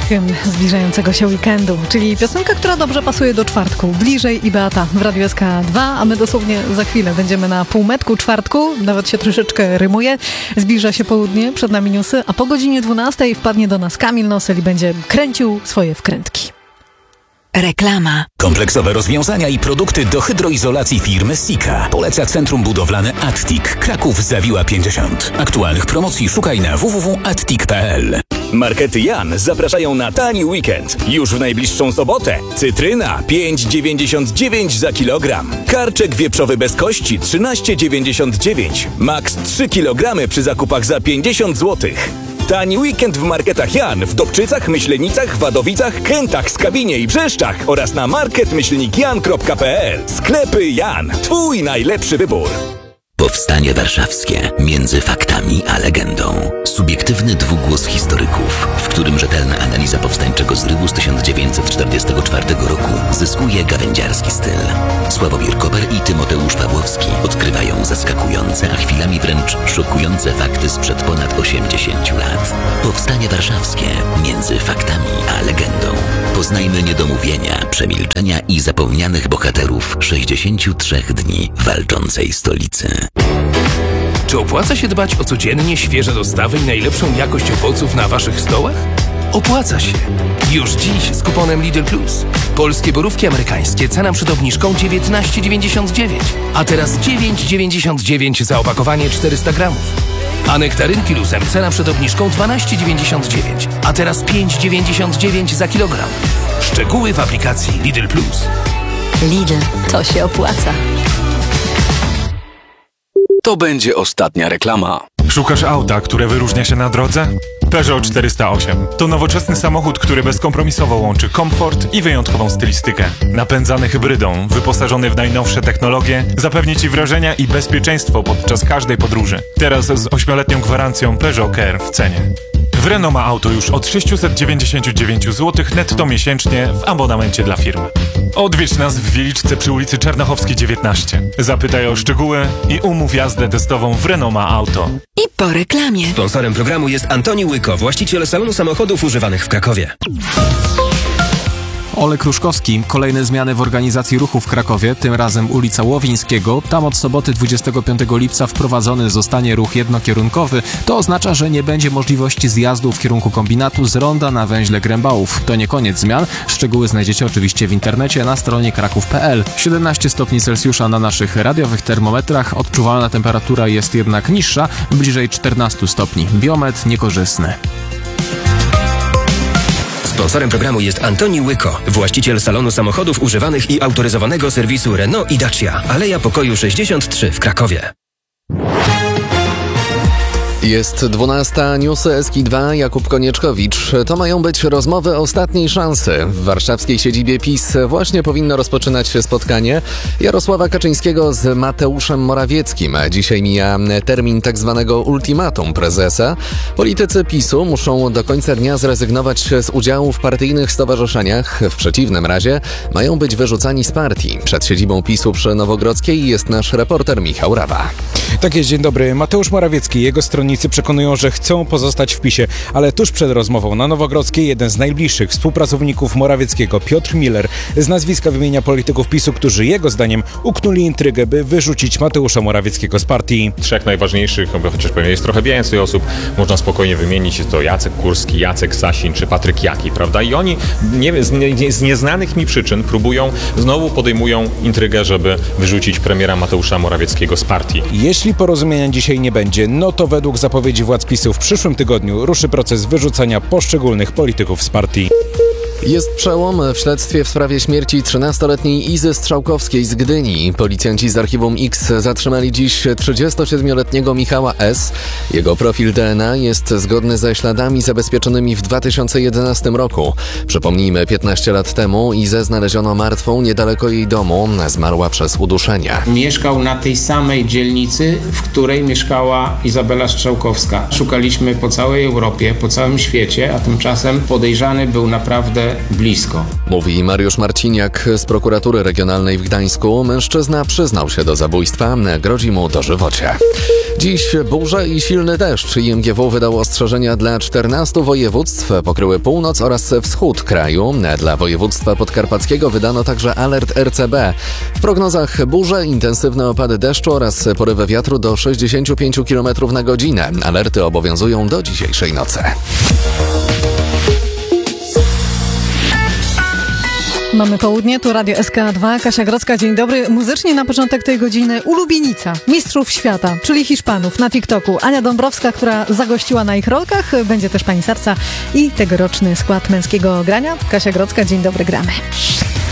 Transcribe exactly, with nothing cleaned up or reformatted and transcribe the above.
hymn zbliżającego się weekendu, czyli piosenka, która dobrze pasuje do czwartku. Bliżej i Beata w Radiu S K dwa, a my dosłownie za chwilę będziemy na półmetku czwartku, nawet się troszeczkę rymuje. Zbliża się południe, przed nami newsy, a po godzinie dwunastej wpadnie do nas Kamil Nosel i będzie kręcił swoje wkrętki. Reklama. Kompleksowe rozwiązania i produkty do hydroizolacji firmy Sika. Poleca Centrum Budowlane Attic, Kraków Zawiła pięćdziesiąt. Aktualnych promocji szukaj na w w w kropka attic kropka p l. Markety Jan zapraszają na tani weekend. Już w najbliższą sobotę. Cytryna pięć dziewięćdziesiąt dziewięć za kilogram. Karczek wieprzowy bez kości trzynaście dziewięćdziesiąt dziewięć. Max trzy kilogramy przy zakupach za pięćdziesiąt złotych. Tani weekend w marketach Jan w Dobczycach, Myślenicach, Wadowicach, Kętach, Skawinie i Brzeszczach oraz na market myślnik jan kropka p l. Sklepy Jan. Twój najlepszy wybór. Powstanie Warszawskie. Między faktami a legendą. Subiektywny dwugłos historyków, w którym rzetelna analiza powstańczego zrywu z tysiąc dziewięćset czterdziestego czwartego roku zyskuje gawędziarski styl. Sławomir Koper i Tymoteusz Pawłowski odkrywają zaskakujące, a chwilami wręcz szokujące fakty sprzed ponad osiemdziesięciu lat. Powstanie Warszawskie. Między faktami a legendą. Poznajmy niedomówienia, przemilczenia i zapomnianych bohaterów sześćdziesięciu trzech dni walczącej stolicy. Czy opłaca się dbać o codziennie świeże dostawy i najlepszą jakość owoców na waszych stołach? Opłaca się. Już dziś z kuponem Lidl Plus. Polskie borówki amerykańskie, cena przed obniżką dziewiętnaście dziewięćdziesiąt dziewięć, a teraz dziewięć dziewięćdziesiąt dziewięć za opakowanie czterysta gramów. A nektarynki Lusem, cena przed obniżką dwanaście dziewięćdziesiąt dziewięć, a teraz pięć dziewięćdziesiąt dziewięć za kilogram. Szczegóły w aplikacji Lidl Plus. Lidl, to się opłaca. To będzie ostatnia reklama. Szukasz auta, które wyróżnia się na drodze? Peugeot czterysta osiem to nowoczesny samochód, który bezkompromisowo łączy komfort i wyjątkową stylistykę. Napędzany hybrydą, wyposażony w najnowsze technologie, zapewni Ci wrażenia i bezpieczeństwo podczas każdej podróży. Teraz z ośmioletnią gwarancją Peugeot Care w cenie. W Renault ma auto już od sześćset dziewięćdziesiąt dziewięć złotych netto miesięcznie w abonamencie dla firmy. Odwiedź nas w Wieliczce przy ulicy Czernochowskiej dziewiętnaście. Zapytaj o szczegóły i umów jazdę testową w Renault ma auto. I po reklamie. Sponsorem programu jest Antoni Łyko, właściciel salonu samochodów używanych w Krakowie. Olek Ruszkowski. Kolejne zmiany w organizacji ruchu w Krakowie, tym razem ulica Łowińskiego. Tam od soboty dwudziestego piątego lipca wprowadzony zostanie ruch jednokierunkowy. To oznacza, że nie będzie możliwości zjazdu w kierunku kombinatu z ronda na węźle Grębałów. To nie koniec zmian. Szczegóły znajdziecie oczywiście w internecie na stronie kraków kropka p l. siedemnaście stopni Celsjusza na naszych radiowych termometrach. Odczuwalna temperatura jest jednak niższa, bliżej czternastu stopni. Biometr niekorzystny. Sponsorem programu jest Antoni Łyko, właściciel salonu samochodów używanych i autoryzowanego serwisu Renault i Dacia. Aleja Pokoju sześćdziesiąt trzy w Krakowie. Jest dwunasta, newsy S K dwa, Jakub Konieczkowicz. To mają być rozmowy ostatniej szansy. W warszawskiej siedzibie PiS właśnie powinno rozpoczynać się spotkanie Jarosława Kaczyńskiego z Mateuszem Morawieckim. Dzisiaj mija termin tak zwanego ultimatum prezesa. Politycy PiSu muszą do końca dnia zrezygnować z udziału w partyjnych stowarzyszeniach. W przeciwnym razie mają być wyrzucani z partii. Przed siedzibą PiSu przy Nowogrodzkiej jest nasz reporter Michał Rawa. Tak jest, dzień dobry. Mateusz Morawiecki i jego stronnicy przekonują, że chcą pozostać w PiSie, ale tuż przed rozmową na Nowogrodzkiej jeden z najbliższych współpracowników Morawieckiego, Piotr Miller, z nazwiska wymienia polityków PiSu, którzy jego zdaniem uknuli intrygę, by wyrzucić Mateusza Morawieckiego z partii. Trzech najważniejszych, chociaż pewnie jest trochę więcej osób, można spokojnie wymienić, jest to Jacek Kurski, Jacek Sasin czy Patryk Jaki, prawda? I oni nie, z, nie, z nieznanych mi przyczyn próbują, znowu podejmują intrygę, żeby wyrzucić premiera Mateusza Morawieckiego z partii. Jeśli porozumienia dzisiaj nie będzie, no to według zapowiedzi władz PiSu w przyszłym tygodniu ruszy proces wyrzucania poszczególnych polityków z partii. Jest przełom w śledztwie w sprawie śmierci trzynastoletniej Izy Strzałkowskiej z Gdyni. Policjanci z Archiwum X zatrzymali dziś trzydziestosiedmioletniego Michała S. Jego profil D N A jest zgodny ze śladami zabezpieczonymi w dwa tysiące jedenastym roku. Przypomnijmy, piętnaście lat temu Izę znaleziono martwą niedaleko jej domu. Zmarła przez uduszenie. Mieszkał na tej samej dzielnicy, w której mieszkała Izabela Strzałkowska. Szukaliśmy po całej Europie, po całym świecie, a tymczasem podejrzany był naprawdę naprawdę blisko. Mówi Mariusz Marciniak z prokuratury regionalnej w Gdańsku. Mężczyzna przyznał się do zabójstwa, grozi mu dożywocie. Dziś burze i silny deszcz. I M G W wydało ostrzeżenia dla czternastu województw. Pokryły północ oraz wschód kraju. Dla województwa podkarpackiego wydano także alert R C B. W prognozach burze, intensywne opady deszczu oraz porywy wiatru do sześćdziesiąt pięć kilometrów na godzinę. Alerty obowiązują do dzisiejszej nocy. Mamy południe, tu Radio S K dwa, Kasia Grodzka, dzień dobry. Muzycznie na początek tej godziny ulubienica mistrzów świata, czyli Hiszpanów na TikToku. Ania Dąbrowska, która zagościła na ich rolkach, będzie też pani serca i tegoroczny skład męskiego grania. Kasia Grodzka, dzień dobry, gramy.